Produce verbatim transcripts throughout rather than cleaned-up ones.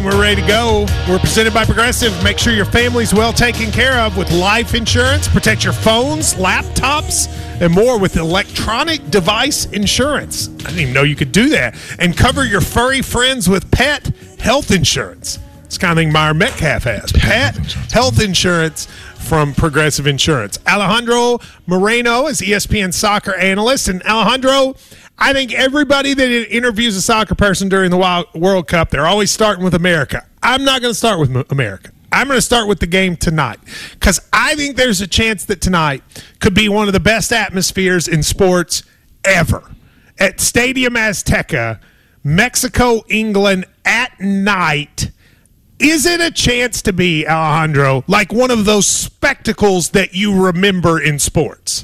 We're ready to go. We're presented by Progressive. Make sure your family's well taken care of with life insurance. Protect your phones, laptops, and more with electronic device insurance. I didn't even know you could do that. And cover your furry friends with pet health insurance. It's the kind of thing Meyer Metcalf has. Pet health insurance from Progressive Insurance. Alejandro Moreno is E S P N soccer analyst. And Alejandro, I think everybody that interviews a soccer person during the World Cup, they're always starting with America. I'm not going to start with America. I'm going to start with the game tonight because I think there's a chance that tonight could be one of the best atmospheres in sports ever. At Stadium Azteca, Mexico, England at night. Is it a chance to be, Alejandro, like one of those spectacles that you remember in sports?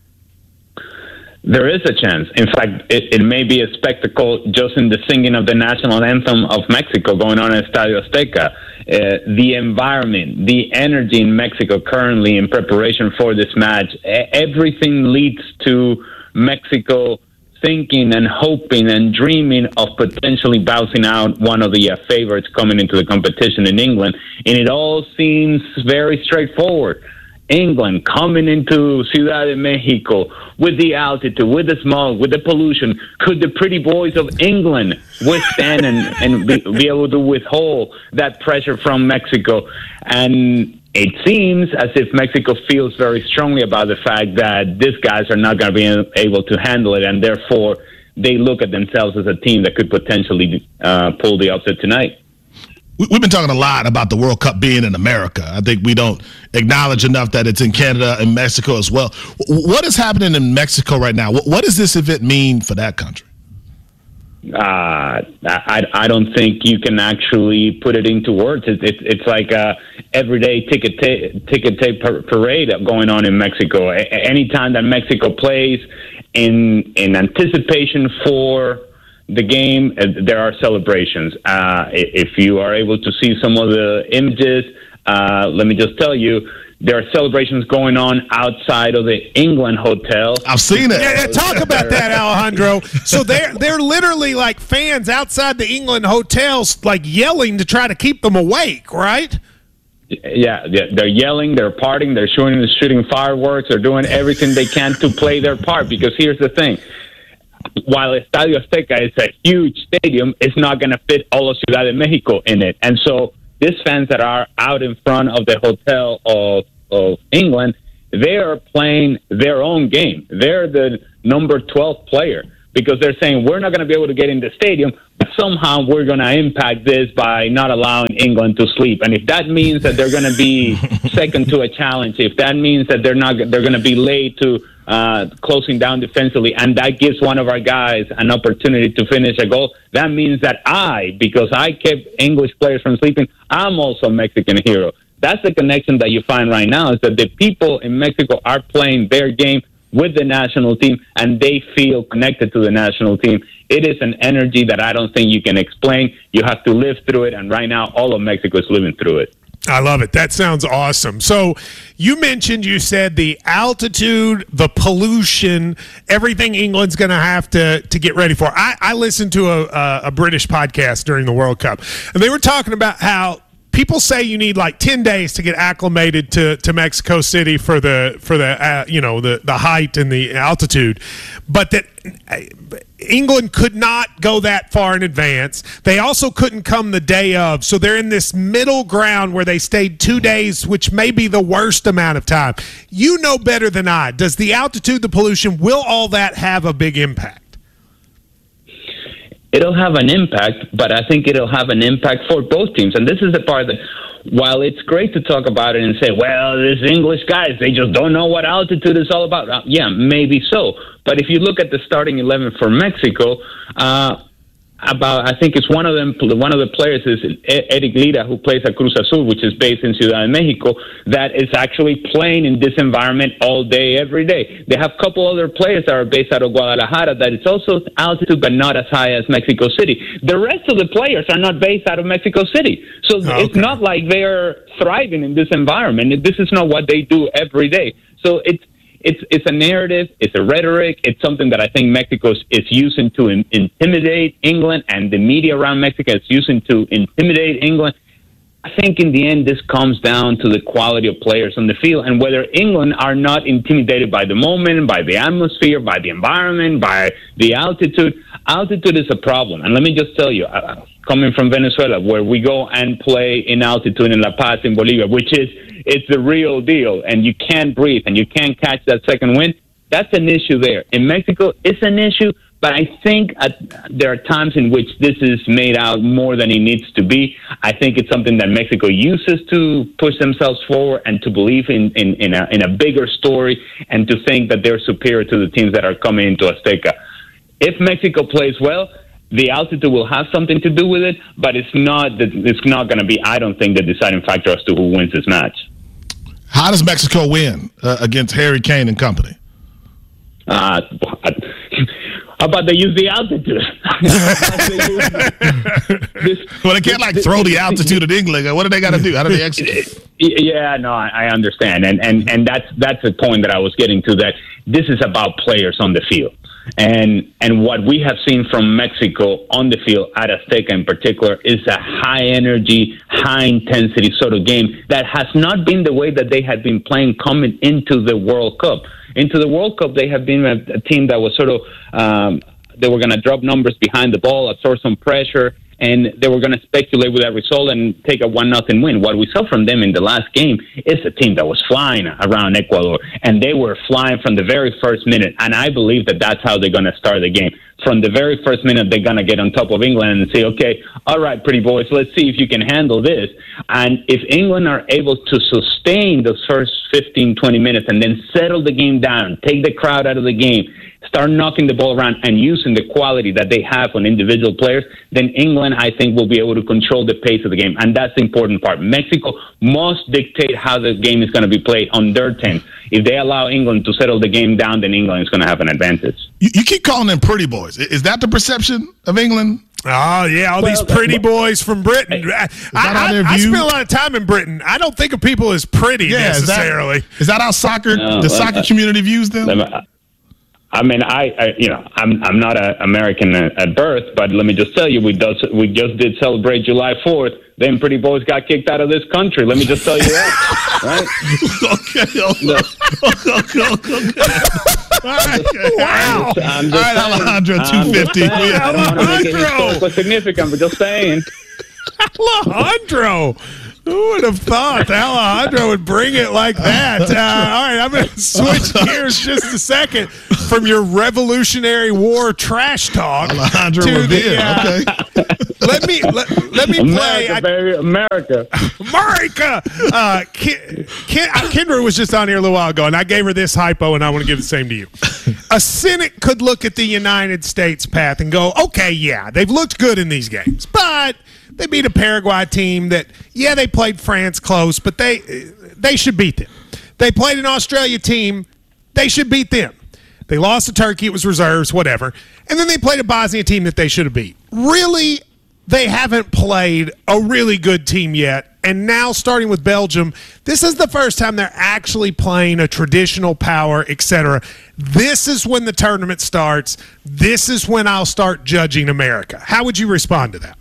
There is a chance. In fact, it, it may be a spectacle just in the singing of the national anthem of Mexico going on at Estadio Azteca. Uh, the environment, the energy in Mexico currently in preparation for this match, everything leads to Mexico thinking and hoping and dreaming of potentially bouncing out one of the uh, favorites coming into the competition in England. And it all seems very straightforward. England coming into Ciudad de Mexico with the altitude, with the smog, with the pollution. Could the pretty boys of England withstand and, and be, be able to withhold that pressure from Mexico? And it seems as if Mexico feels very strongly about the fact that these guys are not going to be able to handle it, and therefore they look at themselves as a team that could potentially uh, pull the upset tonight. We've been talking a lot about the World Cup being in America. I think we don't acknowledge enough that it's in Canada and Mexico as well. What is happening in Mexico right now? What does this event mean for that country? Uh, I, I don't think you can actually put it into words. It's it's, it's like a everyday ticket ta- ticket tape parade going on in Mexico. A- anytime that Mexico plays in in anticipation for the game, uh, there are celebrations. Uh, if you are able to see some of the images, uh, let me just tell you, there are celebrations going on outside of the England hotel. I've seen it. Yeah, talk about that, Alejandro. So they're they're literally like fans outside the England hotels, like yelling to try to keep them awake, right? Yeah, they're yelling, they're partying, they're shooting, shooting fireworks, they're doing everything they can to play their part. Because here's the thing. While Estadio Azteca is a huge stadium, it's not going to fit all of Ciudad de Mexico in it. And so these fans that are out in front of the hotel of, of England, they are playing their own game. They're the number twelve player because they're saying, we're not going to be able to get in the stadium, but somehow we're going to impact this by not allowing England to sleep. And if that means that they're going to be second to a challenge, if that means that they're not, they're going to be late to uh, closing down defensively, and that gives one of our guys an opportunity to finish a goal, that means that I, because I kept English players from sleeping, I'm also a Mexican hero. That's the connection that you find right now, is that the people in Mexico are playing their game with the national team, and they feel connected to the national team. It is an energy that I don't think you can explain. You have to live through it, and right now all of Mexico is living through it. I love it. That sounds awesome. So you mentioned, you said the altitude, the pollution, everything England's going to have to to get ready for. I, I listened to a, a, a British podcast during the World Cup, and they were talking about how people say you need like ten days to get acclimated to, to Mexico City for the for the uh, you know the, the height and the altitude, but that England could not go that far in advance. They also couldn't come the day of, so they're in this middle ground where they stayed two days, which may be the worst amount of time. You know better than I. Does the altitude, the pollution, will all that have a big impact? It'll have an impact, but I think it'll have an impact for both teams. And this is the part that, while it's great to talk about it and say, well, these English guys, they just don't know what altitude is all about. Uh, yeah, maybe so. But if you look at the starting eleven for Mexico, uh, about I think it's one of them. One of the players is Eric Lira, who plays at Cruz Azul, which is based in Ciudad de Mexico, that is actually playing in this environment all day, every day. They have a couple other players that are based out of Guadalajara that it's also altitude, but not as high as Mexico City. The rest of the players are not based out of Mexico City, so oh, okay. It's not like they're thriving in this environment. This is not what they do every day. So it's it's it's a narrative, it's a rhetoric, it's something that I think Mexico is, is using to in, intimidate England, and the media around Mexico is using to intimidate England. I think in the end, this comes down to the quality of players on the field and whether England are not intimidated by the moment, by the atmosphere, by the environment, by the altitude. Altitude is a problem. And let me just tell you, uh, coming from Venezuela, where we go and play in altitude in La Paz in Bolivia, which is, it's the real deal, and you can't breathe and you can't catch that second wind, that's an issue there. In Mexico, it's an issue. But I think uh, there are times in which this is made out more than it needs to be. I think it's something that Mexico uses to push themselves forward and to believe in, in, in, a, in a bigger story and to think that they're superior to the teams that are coming into Azteca. If Mexico plays well, the altitude will have something to do with it, but it's not, it's not going to be, I don't think, the deciding factor as to who wins this match. How does Mexico win uh, against Harry Kane and company? Uh, How about they use the altitude? this, well, they can't like throw the altitude at England. What do they got to do? How do they execute? Yeah, no, I understand, and and and that's that's the point that I was getting to. That this is about players on the field, and and what we have seen from Mexico on the field at Azteca in particular is a high energy, high intensity sort of game that has not been the way that they had been playing coming into the World Cup. Into the World Cup, they have been a, a team that was sort of, um, they were going to drop numbers behind the ball, absorb some pressure, and they were going to speculate with that result and take a one nothing win. What we saw from them in the last game is a team that was flying around Ecuador, and they were flying from the very first minute, and I believe that that's how they're going to start the game. From the very first minute, they're going to get on top of England and say, okay, all right, pretty boys, let's see if you can handle this. And if England are able to sustain those first fifteen, twenty minutes and then settle the game down, take the crowd out of the game, start knocking the ball around and using the quality that they have on individual players, then England, I think, will be able to control the pace of the game. And that's the important part. Mexico must dictate how the game is going to be played on their terms. If they allow England to settle the game down, then England is going to have an advantage. You, you keep calling them pretty boys. Is that the perception of England? Oh, yeah, all well, these pretty boys from Britain. I, I, I spend a lot of time in Britain. I don't think of people as pretty yeah, necessarily. Is that, is that how soccer, no, the soccer uh, community views them? I mean, I, I you know, I'm I'm not an American at birth, but let me just tell you, we does we just did celebrate July fourth. Them pretty boys got kicked out of this country. Let me just tell you that, right? okay, okay, okay, okay. All right, okay. Wow. I'm just, I'm just All right, saying, Alejandro, two fifty. I don't want to make it historically significant, but just saying. Alejandro. Who would have thought Alejandro would bring it like that? Uh, all right, I'm going to switch gears just a second from your Revolutionary War trash talk. Alejandro to Revere, the, uh, okay. Let me let, let me play. America, I, baby, America. America. Uh, Ken, Ken, Kendra was just on here a little while ago, and I gave her this hypo, and I want to give the same to you. A cynic could look at the United States path and go, okay, yeah, they've looked good in these games, but they beat a Paraguay team that, yeah, they played France close, but they they should beat them. They played an Australia team. They should beat them. They lost to Turkey. It was reserves, whatever. And then they played a Bosnia team that they should have beat. Really, they haven't played a really good team yet. And now, starting with Belgium, this is the first time they're actually playing a traditional power, et cetera. This is when the tournament starts. This is when I'll start judging America. How would you respond to that?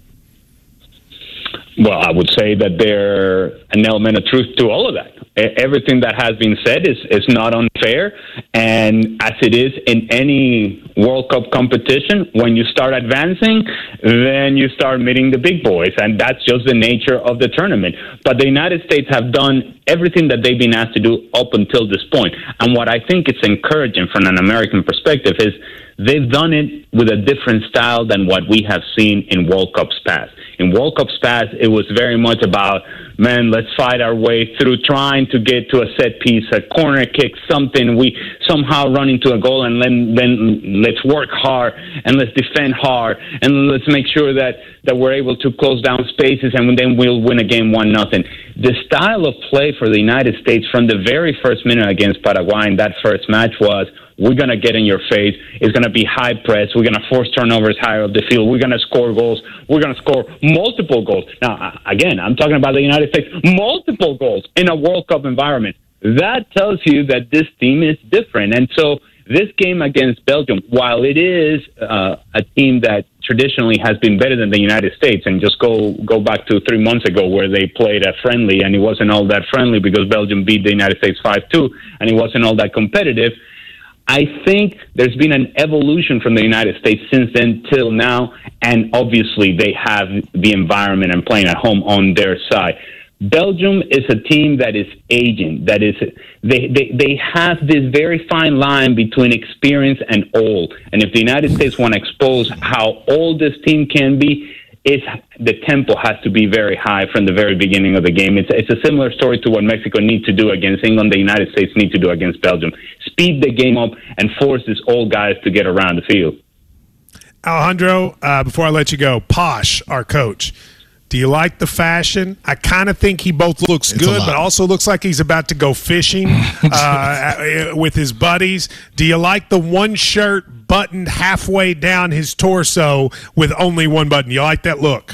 Well, I would say that there's an element of truth to all of that. Everything that has been said is, is not unfair. And as it is in any World Cup competition, when you start advancing, then you start meeting the big boys. And that's just the nature of the tournament. But the United States have done everything that they've been asked to do up until this point. And what I think is encouraging from an American perspective is they've done it with a different style than what we have seen in World Cups past. In World Cups past, it was very much about, man, let's fight our way through trying to get to a set piece, a corner kick, something. We somehow run into a goal, and then, then let's work hard, and let's defend hard, and let's make sure that, that we're able to close down spaces, and then we'll win a game one nothing. The style of play for the United States from the very first minute against Paraguay in that first match was, we're going to get in your face. It's going to be high press. We're going to force turnovers higher up the field. We're going to score goals. We're going to score multiple goals. Now, again, I'm talking about the United States, multiple goals in a World Cup environment. that tells you that this team is different. And so this game against Belgium, while it is uh, a team that traditionally has been better than the United States, and just go go back to three months ago where they played a friendly, and it wasn't all that friendly because Belgium beat the United States five two, and it wasn't all that competitive. I think there's been an evolution from the United States since then till now, and obviously they have the environment and playing at home on their side. Belgium is a team that is aging. That is, they, they they have this very fine line between experience and old. And if the United States want to expose how old this team can be, it's, the tempo has to be very high from the very beginning of the game. It's, it's a similar story to what Mexico needs to do against England, the United States need to do against Belgium. Speed the game up and force these old guys to get around the field. Alejandro, uh, before I let you go, Posh, our coach, do you like the fashion? I kind of think he both looks It's good, but also looks like he's about to go fishing uh, with his buddies. Do you like the one shirt buttoned halfway down his torso with only one button? You like that look?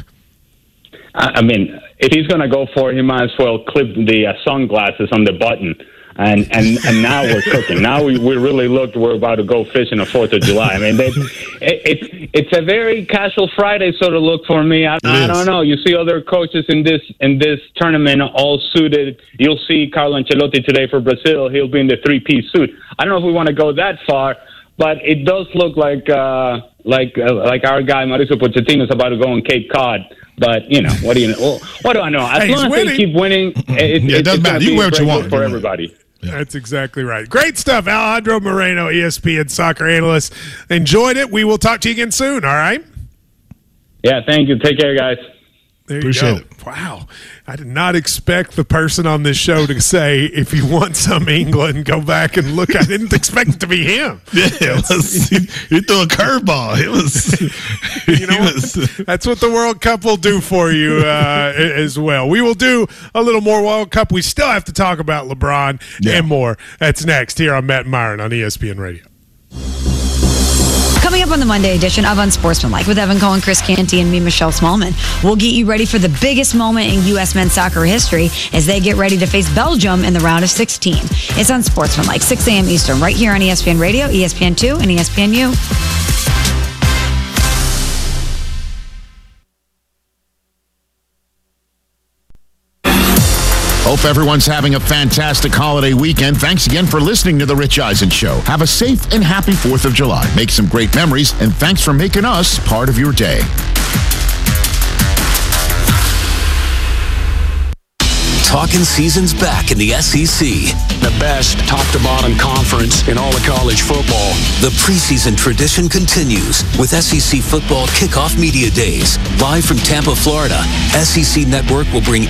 I mean, if he's going to go for it, he might as well clip the uh, sunglasses on the button. And, and and now we're cooking. Now we, we really looked, we're about to go fishing the fourth of July. I mean, they, it, it's it's a very casual Friday sort of look for me. I, I don't know. You see other coaches in this in this tournament all suited. You'll see Carlo Ancelotti today for Brazil. He'll be in the three-piece suit. I don't know if we want to go that far, but it does look like uh, like uh, like our guy Mauricio Pochettino is about to go on Cape Cod. But, you know, what do you know? Well, what do I know? As hey, long as winning. they keep winning, it, yeah, it doesn't matter. You wear what you want for everybody. Yeah. That's exactly right. Great stuff. Alejandro Moreno, E S P N soccer analyst. Enjoyed it. We will talk to you again soon, all right? Yeah, thank you. Take care, guys. There you Appreciate go. it. Wow. I did not expect the person on this show to say, if you want some England, go back and look. I didn't expect it to be him. Yeah, it was, he, he threw a curveball. It was, you know, was, that's what the World Cup will do for you uh, as well. We will do a little more World Cup. We still have to talk about LeBron yeah. and more. That's next here on Matt and Myron on E S P N Radio. Coming up on the Monday edition of Unsportsmanlike with Evan Cohen, Chris Canty, and me, Michelle Smallman, we'll get you ready for the biggest moment in U S men's soccer history as they get ready to face Belgium in the round of sixteen. It's Unsportsmanlike, six a.m. Eastern, right here on E S P N Radio, E S P N two, and E S P N U. Hope everyone's having a fantastic holiday weekend. Thanks again for listening to The Rich Eisen Show. Have a safe and happy fourth of July. Make some great memories, and thanks for making us part of your day. Talking season's back in the S E C. The best top-to-bottom conference in all of college football. The preseason tradition continues with S E C Football Kickoff Media Days. Live from Tampa, Florida, S E C Network will bring